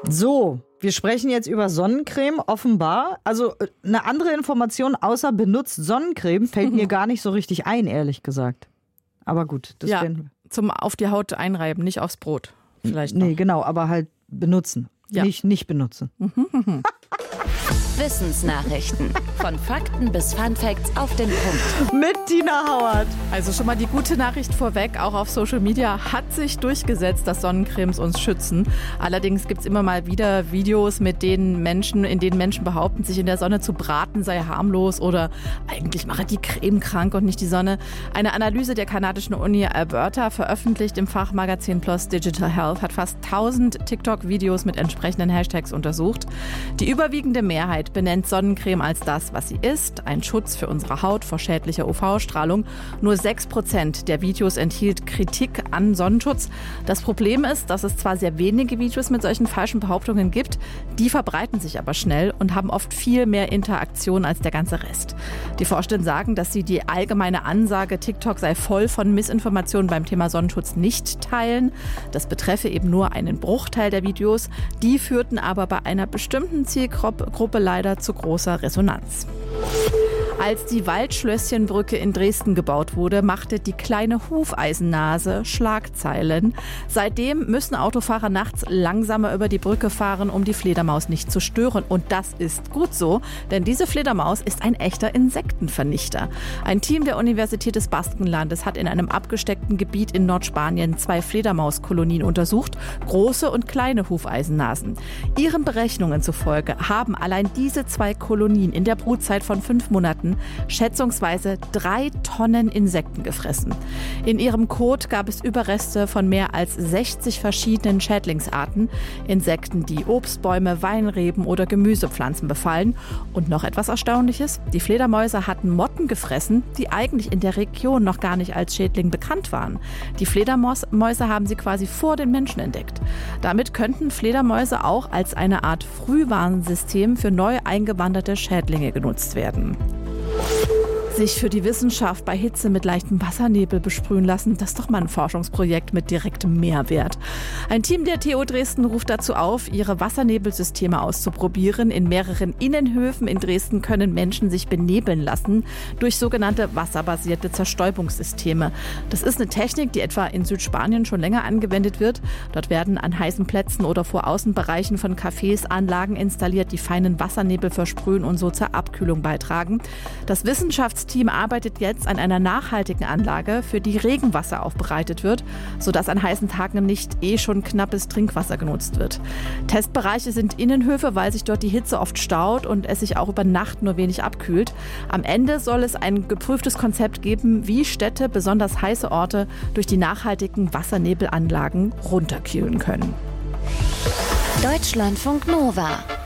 So, wir sprechen jetzt über Sonnencreme, offenbar. Also eine andere Information außer benutzt Sonnencreme fällt mir gar nicht so richtig ein, ehrlich gesagt. Aber gut. Das zum auf die Haut einreiben, nicht aufs Brot vielleicht noch. Nee, genau, aber halt benutzen, nicht benutzen. Wissensnachrichten. Von Fakten bis Funfacts auf den Punkt. Mit Tina Hauert. Also schon mal die gute Nachricht vorweg, auch auf Social Media hat sich durchgesetzt, dass Sonnencremes uns schützen. Allerdings gibt es immer mal wieder Videos, in denen Menschen behaupten, sich in der Sonne zu braten sei harmlos oder eigentlich mache die Creme krank und nicht die Sonne. Eine Analyse der kanadischen Uni Alberta, veröffentlicht im Fachmagazin PLOS Digital Health, hat fast 1000 TikTok-Videos mit entsprechenden Hashtags untersucht. Die überwiegende Mehrheit benennt Sonnencreme als das, was sie ist, ein Schutz für unsere Haut vor schädlicher UV-Strahlung. Nur 6% der Videos enthielt Kritik an Sonnenschutz. Das Problem ist, dass es zwar sehr wenige Videos mit solchen falschen Behauptungen gibt, die verbreiten sich aber schnell und haben oft viel mehr Interaktion als der ganze Rest. Die Forschenden sagen, dass sie die allgemeine Ansage, TikTok sei voll von Missinformationen beim Thema Sonnenschutz, nicht teilen. Das betreffe eben nur einen Bruchteil der Videos. Die führten aber bei einer bestimmten Zielgruppe leider zu großer Resonanz. Als die Waldschlösschenbrücke in Dresden gebaut wurde, machte die kleine Hufeisennase Schlagzeilen. Seitdem müssen Autofahrer nachts langsamer über die Brücke fahren, um die Fledermaus nicht zu stören. Und das ist gut so, denn diese Fledermaus ist ein echter Insektenvernichter. Ein Team der Universität des Baskenlandes hat in einem abgesteckten Gebiet in Nordspanien 2 Fledermauskolonien untersucht, große und kleine Hufeisennasen. Ihren Berechnungen zufolge haben allein diese 2 Kolonien in der Brutzeit von 5 Monaten schätzungsweise 3 Tonnen Insekten gefressen. In ihrem Kot gab es Überreste von mehr als 60 verschiedenen Schädlingsarten, Insekten, die Obstbäume, Weinreben oder Gemüsepflanzen befallen. Und noch etwas Erstaunliches, die Fledermäuse hatten Motten gefressen, die eigentlich in der Region noch gar nicht als Schädling bekannt waren. Die Fledermäuse haben sie quasi vor den Menschen entdeckt. Damit könnten Fledermäuse auch als eine Art Frühwarnsystem für neu eingewanderte Schädlinge genutzt werden. Sich für die Wissenschaft bei Hitze mit leichtem Wassernebel besprühen lassen, das ist doch mal ein Forschungsprojekt mit direktem Mehrwert. Ein Team der TU Dresden ruft dazu auf, ihre Wassernebelsysteme auszuprobieren. In mehreren Innenhöfen in Dresden können Menschen sich benebeln lassen durch sogenannte wasserbasierte Zerstäubungssysteme. Das ist eine Technik, die etwa in Südspanien schon länger angewendet wird. Dort werden an heißen Plätzen oder vor Außenbereichen von Cafés Anlagen installiert, die feinen Wassernebel versprühen und so zur Abkühlung beitragen. Das Wissenschaftsteam arbeitet jetzt an einer nachhaltigen Anlage, für die Regenwasser aufbereitet wird, sodass an heißen Tagen nicht schon knappes Trinkwasser genutzt wird. Testbereiche sind Innenhöfe, weil sich dort die Hitze oft staut und es sich auch über Nacht nur wenig abkühlt. Am Ende soll es ein geprüftes Konzept geben, wie Städte, besonders heiße Orte, durch die nachhaltigen Wassernebelanlagen runterkühlen können. Deutschlandfunk Nova